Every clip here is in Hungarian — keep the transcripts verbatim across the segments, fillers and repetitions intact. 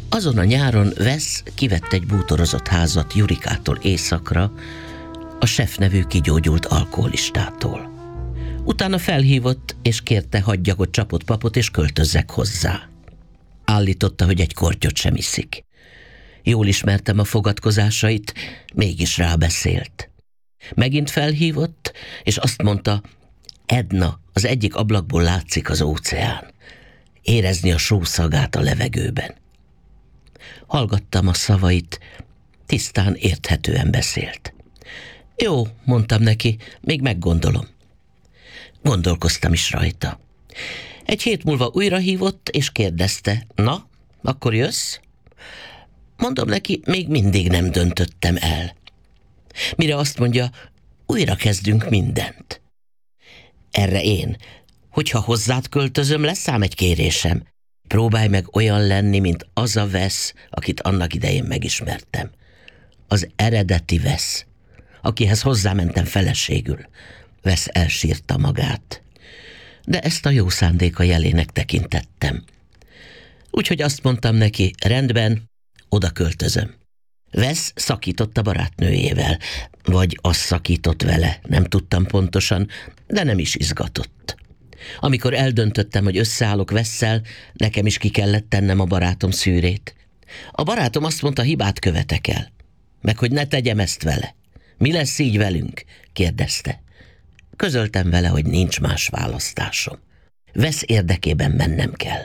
Azon a nyáron Wes kivett egy bútorozott házat Jurikától északra, a Sef nevű kigyógyult alkoholistától. Utána felhívott, és kérte, hagyjak ott csapott papot, és költözzek hozzá. Állította, hogy egy kortyot sem iszik. Jól ismertem a fogadkozásait, mégis rábeszélt. Megint felhívott, és azt mondta, Edna, az egyik ablakból látszik az óceán. Érezni a sószagát a levegőben. Hallgattam a szavait, tisztán érthetően beszélt. Jó, mondtam neki, még meggondolom. Gondolkoztam is rajta. Egy hét múlva újra hívott, és kérdezte, na, akkor jössz? Mondom neki, még mindig nem döntöttem el. Mire azt mondja, újra kezdünk mindent. Erre én, hogyha hozzád költözöm, lesz ám egy kérésem. Próbálj meg olyan lenni, mint az a Wes, akit annak idején megismertem. Az eredeti Wes, akihez hozzámentem feleségül. Wes elsírta magát. De ezt a jó szándéka jelének tekintettem. Úgyhogy azt mondtam neki, rendben, oda költözöm. Wes szakított a barátnőjével, vagy az szakított vele, nem tudtam pontosan, de nem is izgatott. Amikor eldöntöttem, hogy összeállok Wesszel, nekem is ki kellett tennem a barátom szűrét. A barátom azt mondta, hibát követek el, meg hogy ne tegyem ezt vele. Mi lesz így velünk? Kérdezte. Közöltem vele, hogy nincs más választásom. Wes érdekében mennem kell.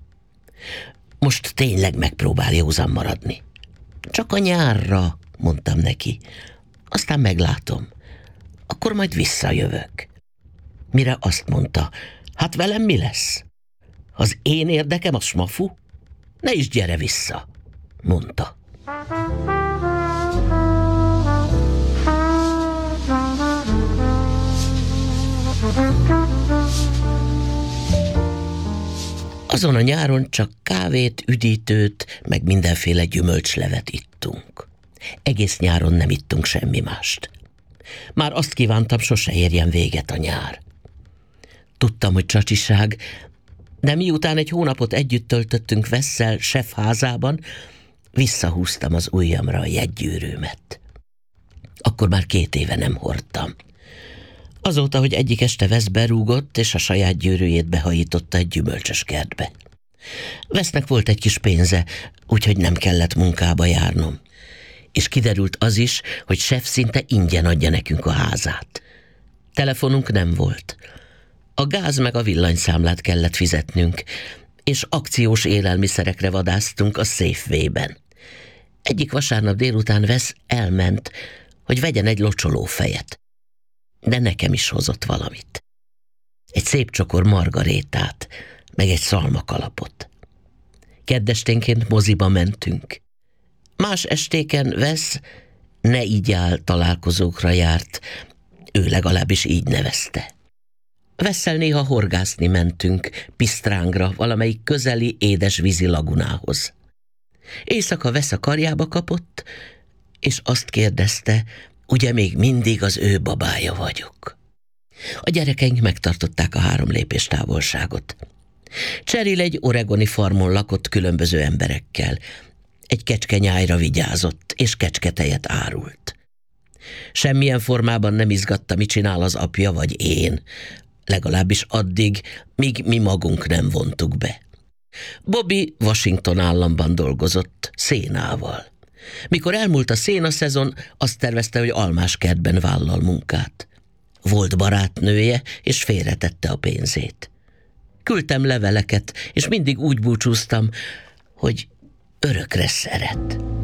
Most tényleg megpróbál józan maradni. Csak a nyárra, mondtam neki. Aztán meglátom. Akkor majd visszajövök. Mire azt mondta, hát velem mi lesz? Az én érdekem a smafu? Ne is gyere vissza, mondta. Azon a nyáron csak kávét, üdítőt, meg mindenféle gyümölcslevet ittunk. Egész nyáron nem ittunk semmi mást. Már azt kívántam, sose érjen véget a nyár. Tudtam, hogy csacsiság, de miután egy hónapot együtt töltöttünk Wesszel Sef házában, visszahúztam az ujjamra a jegygyűrűmet. Akkor már két éve nem hordtam. Azóta, hogy egyik este Wes berúgott, és a saját gyűrűjét behajította egy gyümölcsös kertbe. Wesnek volt egy kis pénze, úgyhogy nem kellett munkába járnom. És kiderült az is, hogy Sef szinte ingyen adja nekünk a házát. Telefonunk nem volt. A gáz meg a villanyszámlát kellett fizetnünk, és akciós élelmiszerekre vadásztunk a Safeway-ben. Egyik vasárnap délután Wes elment, hogy vegyen egy locsolófejet. De nekem is hozott valamit. Egy szép csokor margarétát, meg egy szalmakalapot. Keddesténként moziba mentünk. Más estéken Wes ne így áll találkozókra járt, ő legalábbis így nevezte. Wesszel néha horgászni mentünk Pisztrángra, valamelyik közeli édesvízi lagunához. Éjszaka Wes a karjába kapott, és azt kérdezte, ugye még mindig az ő babája vagyok. A gyerekeink megtartották a három lépés távolságot. Cheryl egy oregoni farmon lakott különböző emberekkel. Egy kecskenyájra vigyázott, és kecsketejet árult. Semmilyen formában nem izgatta, mit csinál az apja vagy én, legalábbis addig, míg mi magunk nem vontuk be. Bobby Washington államban dolgozott, szénával. Mikor elmúlt a szénaszezon, azt tervezte, hogy almáskertben vállal munkát. Volt barátnője, és félretette a pénzét. Küldtem leveleket, és mindig úgy búcsúztam, hogy örökre szeret.